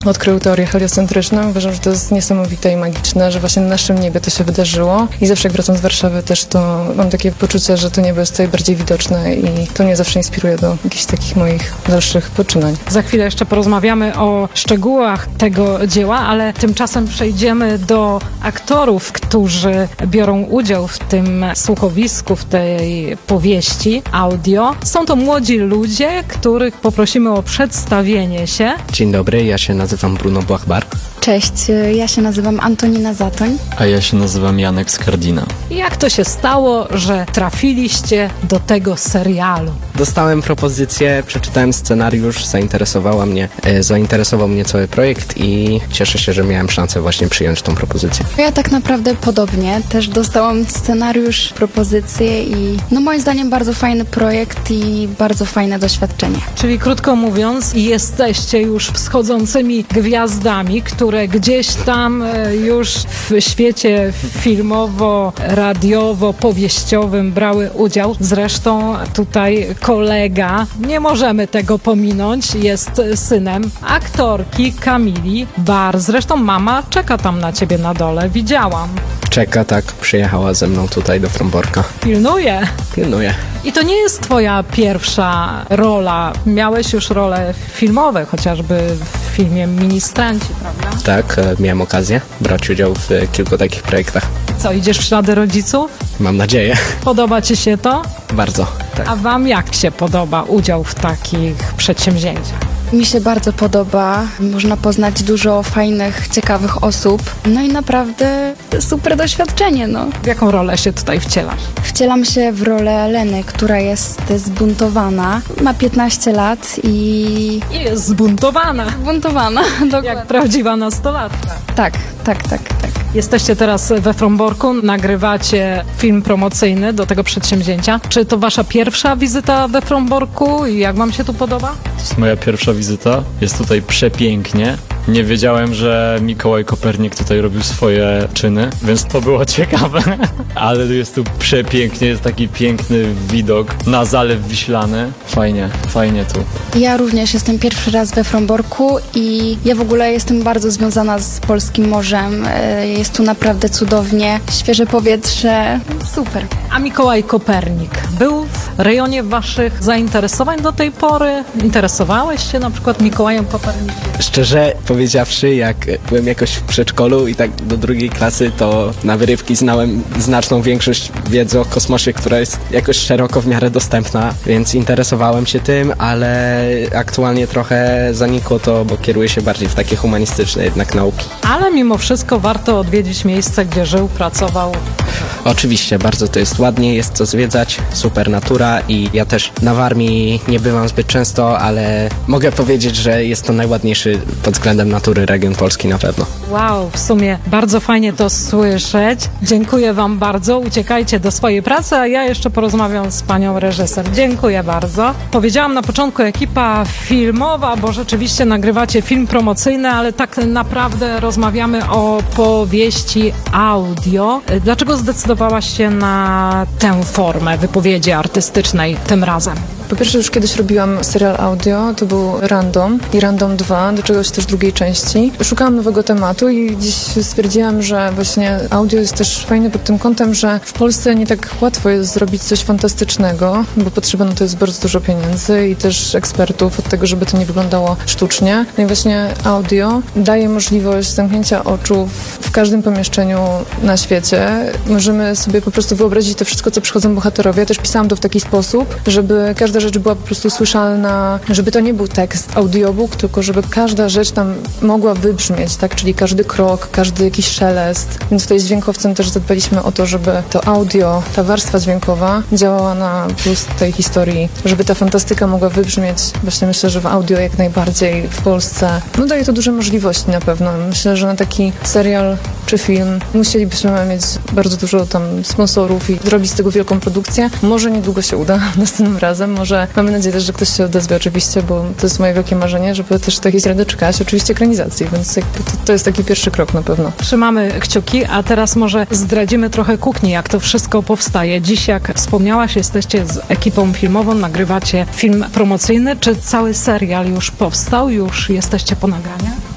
odkrył teorię heliocentryczną. Uważam, że to jest niesamowite i magiczne, że właśnie na naszym niebie to się wydarzyło. I zawsze jak wracam z Warszawy też to mam takie poczucie, że to niebo jest tutaj bardziej widoczne i to mnie zawsze inspiruje do jakichś takich moich dalszych poczynań. Za chwilę jeszcze porozmawiamy o szczegółach tego dzieła, ale tymczasem przejdziemy do aktorów, którzy biorą udział w tym słuchowisku, w tej powieści audio. Są to młodzi ludzie, których poprosimy o przedstawienie się. Dzień dobry, ja się nazywam Bruno Błachbar. Cześć, ja się nazywam Antonina Zatoń. A ja się nazywam Janek Skardina. Jak to się stało, że trafiliście do tego serialu? Dostałem propozycję, przeczytałem scenariusz, zainteresował mnie cały projekt i cieszę się, że miałem szansę właśnie przyjąć tą propozycję. Ja tak naprawdę podobnie, też dostałam scenariusz, propozycję i moim zdaniem bardzo fajny projekt i bardzo fajne doświadczenie. Czyli krótko mówiąc, jesteście już wschodzącymi gwiazdami, które gdzieś tam już w świecie filmowo-radiowo-powieściowym brały udział. Zresztą tutaj kolega, nie możemy tego pominąć, jest synem aktorki Kamili Bar. Zresztą mama czeka tam na ciebie na dole, widziałam. Czeka, tak, przyjechała ze mną tutaj do Fromborka. Pilnuje. I to nie jest twoja pierwsza rola. Miałeś już role filmowe, chociażby w filmie Ministranci, prawda? Tak, miałem okazję brać udział w kilku takich projektach. Co, idziesz w ślady rodziców? Mam nadzieję. Podoba ci się to? Bardzo, tak. A wam jak się podoba udział w takich przedsięwzięciach? Mi się bardzo podoba, można poznać dużo fajnych, ciekawych osób, i naprawdę super doświadczenie, W jaką rolę się tutaj wcielasz? Wcielam się w rolę Leny, która jest zbuntowana, ma 15 lat i Jest zbuntowana, dokładnie. jak prawdziwa nastolatka. Tak. Jesteście teraz we Fromborku, nagrywacie film promocyjny do tego przedsięwzięcia. Czy to wasza pierwsza wizyta we Fromborku i jak wam się tu podoba? To jest moja pierwsza wizyta. Jest tutaj przepięknie. Nie wiedziałem, że Mikołaj Kopernik tutaj robił swoje czyny, więc to było ciekawe. Ale jest tu przepięknie, jest taki piękny widok na Zalew Wiślany. Fajnie tu. Ja również jestem pierwszy raz we Fromborku i ja w ogóle jestem bardzo związana z polskim morzem. Jest tu naprawdę cudownie, świeże powietrze, super. A Mikołaj Kopernik był w rejonie waszych zainteresowań do tej pory? Interesowałeś się na przykład Mikołajem Kopernikiem? Szczerze powiedziawszy, jak byłem jakoś w przedszkolu i tak do drugiej klasy, to na wyrywki znałem znaczną większość wiedzy o kosmosie, która jest jakoś szeroko w miarę dostępna, więc interesowałem się tym, ale aktualnie trochę zanikło to, bo kieruję się bardziej w takie humanistyczne jednak nauki. Ale mimo wszystko warto odwiedzić miejsce, gdzie żył, pracował. Oczywiście, bardzo to jest ładnie, jest co zwiedzać, super natura i ja też na Warmii nie bywam zbyt często, ale mogę powiedzieć, że jest to najładniejszy pod względem natury region Polski na pewno. Wow, w sumie bardzo fajnie to słyszeć. Dziękuję wam bardzo, uciekajcie do swojej pracy, a ja jeszcze porozmawiam z panią reżyser. Dziękuję bardzo. Powiedziałam na początku ekipa filmowa, bo rzeczywiście nagrywacie film promocyjny, ale tak naprawdę rozmawiamy o powieści audio. Dlaczego zdecydowałaś się na tę formę wypowiedzi artystycznej tym razem? Po pierwsze już kiedyś robiłam serial audio, to był Random i Random 2, do czegoś też drugiej części. Szukałam nowego tematu i dziś stwierdziłam, że właśnie audio jest też fajne pod tym kątem, że w Polsce nie tak łatwo jest zrobić coś fantastycznego, bo potrzeba na to jest bardzo dużo pieniędzy i też ekspertów od tego, żeby to nie wyglądało sztucznie. No i właśnie audio daje możliwość zamknięcia oczu w każdym pomieszczeniu na świecie. Możemy sobie po prostu wyobrazić to wszystko, co przychodzą bohaterowie. Ja też pisałam to w taki sposób, żeby każda rzecz była po prostu słyszalna, żeby to nie był tekst, audiobook, tylko żeby każda rzecz tam mogła wybrzmieć, tak? Czyli każdy krok, każdy jakiś szelest. Więc tutaj z dźwiękowcem też zadbaliśmy o to, żeby to audio, ta warstwa dźwiękowa działała na plus tej historii, żeby ta fantastyka mogła wybrzmieć. Właśnie myślę, że w audio jak najbardziej w Polsce. No daje to duże możliwości na pewno. Myślę, że na taki serial czy film musielibyśmy mieć bardzo dużo tam sponsorów i zrobić z tego wielką produkcję. Może niedługo się uda następnym razem. Może mamy nadzieję też, że ktoś się odezwie oczywiście, bo to jest moje wielkie marzenie, żeby też takiej historii doczekać. Oczywiście ekranizacji, więc jakby to jest taki pierwszy krok na pewno. Trzymamy kciuki, a teraz może zdradzimy trochę kuchni, jak to wszystko powstaje. Dziś, jak wspomniałaś, jesteście z ekipą filmową, nagrywacie film promocyjny. Czy cały serial już powstał? Już jesteście po nagraniach?